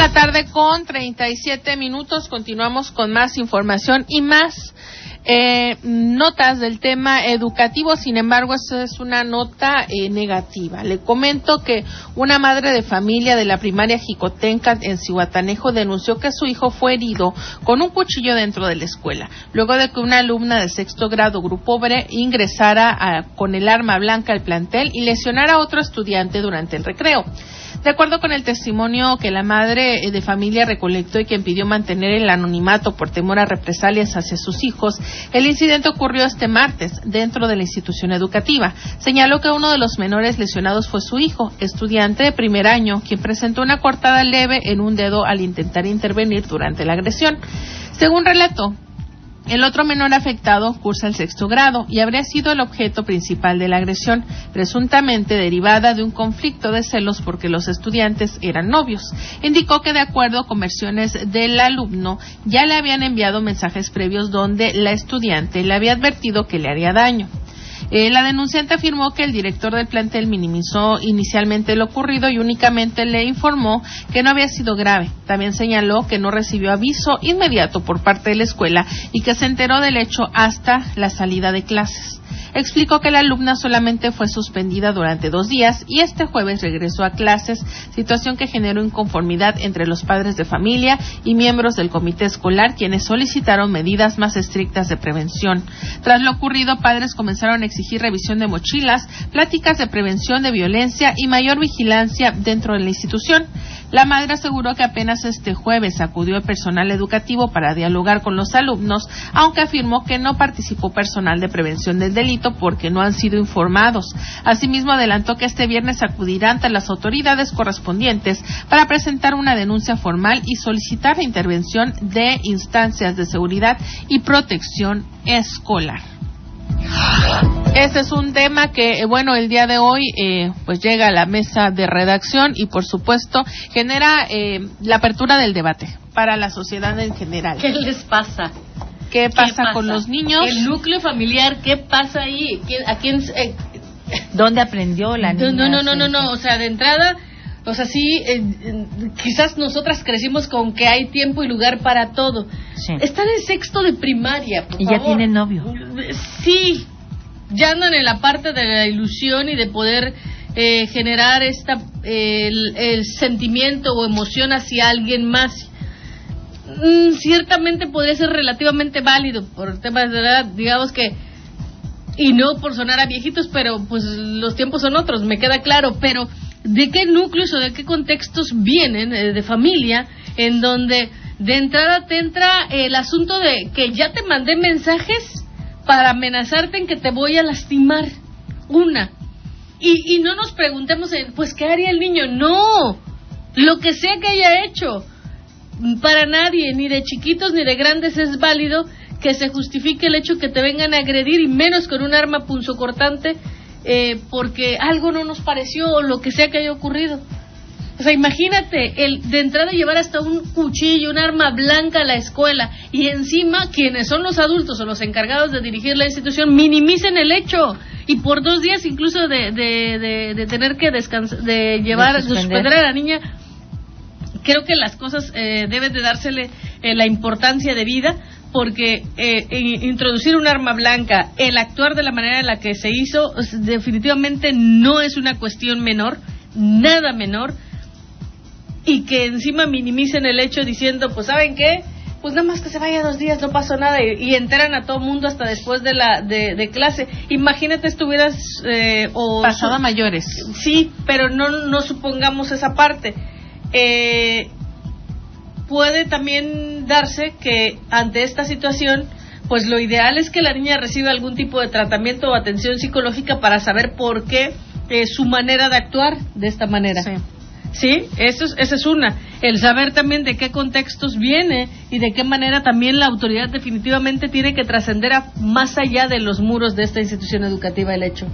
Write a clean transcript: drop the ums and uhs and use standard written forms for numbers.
2:37 Continuamos con más información y más notas del tema educativo. Sin embargo, esta es una nota negativa. Le comento que una madre de familia de la primaria Jicotenca en Zihuatanejo denunció que su hijo fue herido con un cuchillo dentro de la escuela, luego de que una alumna de 6º grado Grupo B ingresara con el arma blanca al plantel y lesionara a otro estudiante durante el recreo. De acuerdo con el testimonio que la madre de familia recolectó y quien pidió mantener el anonimato por temor a represalias hacia sus hijos, el incidente ocurrió este martes dentro de la institución educativa. Señaló que uno de los menores lesionados fue su hijo, estudiante de primer año, quien presentó una cortada leve en un dedo al intentar intervenir durante la agresión. Según relató, el otro menor afectado cursa el 6º grado y habría sido el objeto principal de la agresión, presuntamente derivada de un conflicto de celos porque los estudiantes eran novios. Indicó que de acuerdo con versiones del alumno, ya le habían enviado mensajes previos donde la estudiante le había advertido que le haría daño. La denunciante afirmó que el director del plantel minimizó inicialmente lo ocurrido y únicamente le informó que no había sido grave. También señaló que no recibió aviso inmediato por parte de la escuela y que se enteró del hecho hasta la salida de clases. Explicó que la alumna solamente fue suspendida durante 2 días y este jueves regresó a clases, situación que generó inconformidad entre los padres de familia y miembros del comité escolar, quienes solicitaron medidas más estrictas de prevención. Tras lo ocurrido, padres comenzaron a exigir revisión de mochilas, pláticas de prevención de violencia y mayor vigilancia dentro de la institución. La madre aseguró que apenas este jueves acudió el personal educativo para dialogar con los alumnos, aunque afirmó que no participó personal de prevención del delito porque no han sido informados. Asimismo, adelantó que este viernes acudirá ante las autoridades correspondientes para presentar una denuncia formal y solicitar la intervención de instancias de seguridad y protección escolar. Este es un tema que, el día de hoy pues llega a la mesa de redacción y, por supuesto, genera la apertura del debate para la sociedad en general. ¿Qué les pasa? ¿Qué pasa con los niños? El núcleo familiar, ¿qué pasa ahí? ¿A quién? ¿Dónde aprendió la niña? No. O sea, de entrada, quizás nosotras crecimos con que hay tiempo y lugar para todo. Sí. Están en 6º de primaria, por y favor. Ya tienen novio. Sí, ya andan en la parte de la ilusión y de poder generar el sentimiento o emoción hacia alguien más. Ciertamente podría ser relativamente válido por temas de edad, digamos que, y no por sonar a viejitos, pero pues los tiempos son otros, me queda claro, pero ¿de qué núcleos o de qué contextos vienen de familia en donde de entrada te entra el asunto de que ya te mandé mensajes para amenazarte en que te voy a lastimar? Y no nos preguntemos pues ¿qué haría el niño? No, lo que sea que haya hecho. Para nadie, ni de chiquitos ni de grandes, es válido que se justifique el hecho que te vengan a agredir, y menos con un arma punzocortante, porque algo no nos pareció o lo que sea que haya ocurrido. O sea, imagínate, de entrada llevar hasta un cuchillo, un arma blanca a la escuela, y encima quienes son los adultos o los encargados de dirigir la institución minimicen el hecho, y por 2 días incluso de tener que descansar, de suspender a la niña. Creo que las cosas deben de dársele la importancia de vida, porque introducir un arma blanca, el actuar de la manera en la que se hizo, definitivamente no es una cuestión menor, nada menor, y que encima minimicen el hecho diciendo, pues ¿saben qué? Pues nada más que se vaya 2 días, no pasó nada, y enteran a todo mundo hasta después de clase. Imagínate estuvieras pasado a mayores. Sí, pero no supongamos esa parte. Puede también darse que ante esta situación, pues lo ideal es que la niña reciba algún tipo de tratamiento o atención psicológica para saber por qué su manera de actuar de esta manera. Sí, esa es una. El saber también de qué contextos viene y de qué manera también la autoridad definitivamente tiene que trascender más allá de los muros de esta institución educativa el hecho.